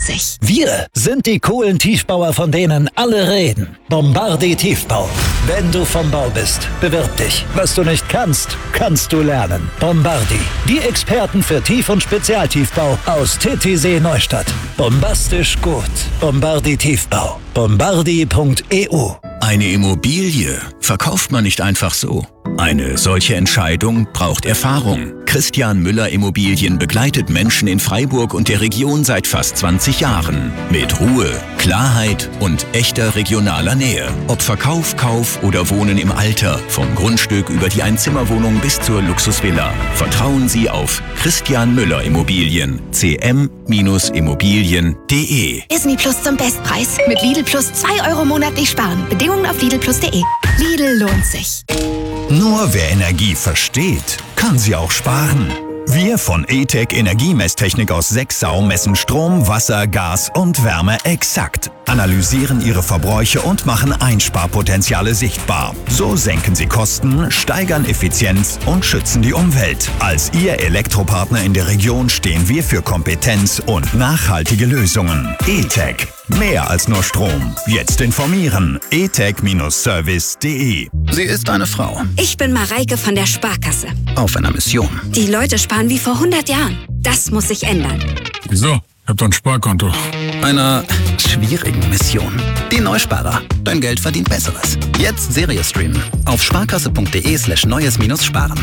sich. Wir sind die coolen Tiefbauer, von denen alle reden. Bombardi Tiefbau. Wenn du vom Bau bist, bewirb dich. Was du nicht kannst, kannst du lernen. Bombardi. Die Experten für Tief- und Spezialtiefbau aus Titisee Neustadt. Bombastisch gut. Bombardi Tiefbau. Bombardi.eu. Eine Immobilie verkauft man nicht einfach so. Eine solche Entscheidung braucht Erfahrung. Christian Müller Immobilien begleitet Menschen in Freiburg und der Region seit fast 20 Jahren. Mit Ruhe, Klarheit und echter regionaler Nähe. Ob Verkauf, Kauf oder Wohnen im Alter. Vom Grundstück über die Einzimmerwohnung bis zur Luxusvilla. Vertrauen Sie auf Christian Müller Immobilien. cm-immobilien.de. Disney Plus zum Bestpreis. Mit Lidl Plus 2 € monatlich sparen. Bedingungen auf lidlplus.de. Lidl lohnt sich. Nur wer Energie versteht, kann sie auch sparen. Wir von E-Tech Energiemesstechnik aus 6sau messen Strom, Wasser, Gas und Wärme exakt, analysieren Ihre Verbräuche und machen Einsparpotenziale sichtbar. So senken Sie Kosten, steigern Effizienz und schützen die Umwelt. Als Ihr Elektropartner in der Region stehen wir für Kompetenz und nachhaltige Lösungen. E-Tech. Mehr als nur Strom. Jetzt informieren. etech-service.de. Sie ist eine Frau. Ich bin Mareike von der Sparkasse. Auf einer Mission. Die Leute sparen wie vor 100 Jahren. Das muss sich ändern. Wieso? Ich hab doch ein Sparkonto. Einer schwierigen Mission. Die Neusparer. Dein Geld verdient Besseres. Jetzt Serie streamen. Auf sparkasse.de/neues-sparen.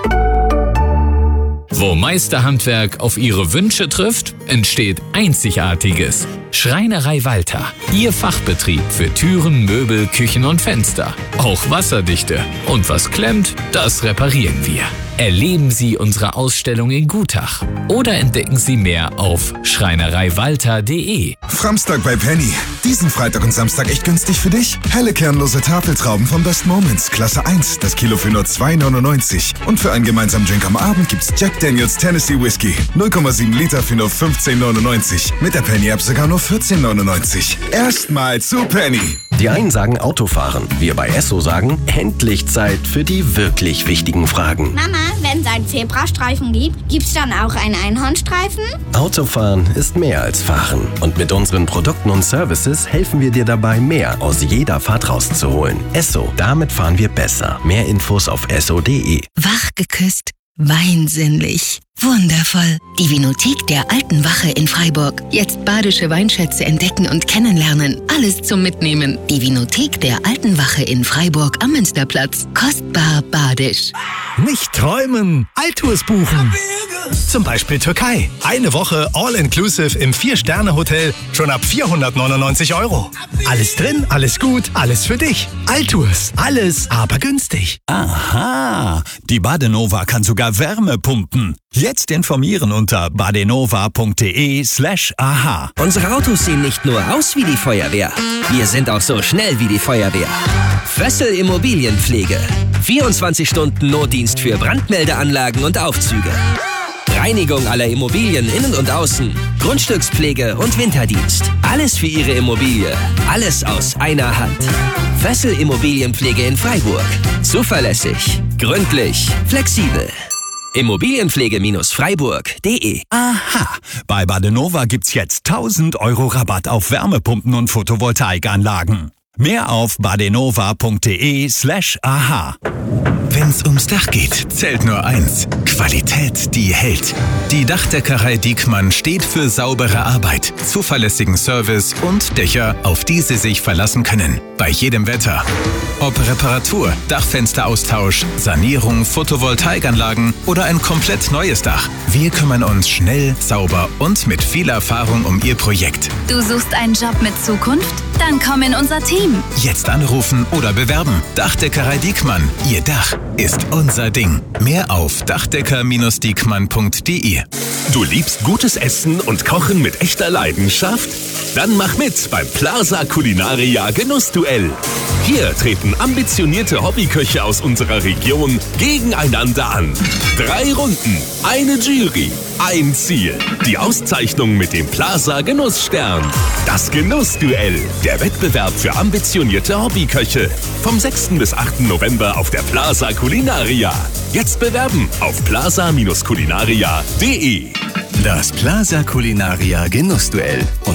Wo Meisterhandwerk auf Ihre Wünsche trifft, entsteht Einzigartiges. Schreinerei Walter. Ihr Fachbetrieb für Türen, Möbel, Küchen und Fenster. Auch wasserdichte. Und was klemmt, das reparieren wir. Erleben Sie unsere Ausstellung in Gutach oder entdecken Sie mehr auf schreinereiwalter.de. Framstag bei Penny. Diesen Freitag und Samstag echt günstig für dich? Helle kernlose Tafeltrauben von Best Moments, Klasse 1, das Kilo für nur 2,99. Und für einen gemeinsamen Drink am Abend gibt's Jack Daniels Tennessee Whiskey. 0,7 Liter für nur 15,99. Mit der Penny-App sogar nur 14,99. Erstmal zu Penny. Die einen sagen Autofahren, wir bei Esso sagen, endlich Zeit für die wirklich wichtigen Fragen. Mama, wenn es einen Zebrastreifen gibt, gibt's dann auch einen Einhornstreifen? Autofahren ist mehr als Fahren. Und mit unseren Produkten und Services helfen wir dir dabei, mehr aus jeder Fahrt rauszuholen. Esso, damit fahren wir besser. Mehr Infos auf esso.de. Wach geküsst, weinsinnlich. Wundervoll. Die Vinothek der Alten Wache in Freiburg. Jetzt badische Weinschätze entdecken und kennenlernen. Alles zum Mitnehmen. Die Vinothek der Alten Wache in Freiburg am Münsterplatz. Kostbar badisch. Nicht träumen, Altours buchen. Zum Beispiel Türkei. Eine Woche All-Inclusive im 4-Sterne-Hotel. Schon ab 499 €. Alles drin, alles gut, alles für dich. Altours. Alles, aber günstig. Aha, die Badenova kann sogar Wärme pumpen. Jetzt informieren unter badenova.de/aha. Unsere Autos sehen nicht nur aus wie die Feuerwehr. Wir sind auch so schnell wie die Feuerwehr. Fössl Immobilienpflege. 24 Stunden Notdienst für Brandmeldeanlagen und Aufzüge. Reinigung aller Immobilien innen und außen. Grundstückspflege und Winterdienst. Alles für Ihre Immobilie. Alles aus einer Hand. Fössl Immobilienpflege in Freiburg. Zuverlässig, gründlich, flexibel. Immobilienpflege-freiburg.de. Aha, bei Badenova gibt's jetzt 1.000 € Rabatt auf Wärmepumpen und Photovoltaikanlagen. Mehr auf badenova.de/aha. Wenn's ums Dach geht, zählt nur eins: Qualität, die hält. Die Dachdeckerei Diekmann steht für saubere Arbeit, zuverlässigen Service und Dächer, auf die Sie sich verlassen können. Bei jedem Wetter. Ob Reparatur, Dachfensteraustausch, Sanierung, Photovoltaikanlagen oder ein komplett neues Dach. Wir kümmern uns schnell, sauber und mit viel Erfahrung um Ihr Projekt. Du suchst einen Job mit Zukunft? Dann komm in unser Team. Jetzt anrufen oder bewerben. Dachdeckerei Diekmann. Ihr Dach ist unser Ding. Mehr auf dachdecker-diekmann.de. Du liebst gutes Essen und Kochen mit echter Leidenschaft? Dann mach mit beim Plaza Culinaria Genussduell. Hier treten ambitionierte Hobbyköche aus unserer Region gegeneinander an. 3 Runden, eine Jury, ein Ziel. Die Auszeichnung mit dem Plaza Genussstern. Das Genussduell, der Wettbewerb für ambitionierte Hobbyköche. Vom 6. bis 8. November auf der Plaza Culinaria. Jetzt bewerben auf plaza-culinaria.de. Das Plaza Culinaria Genussduell.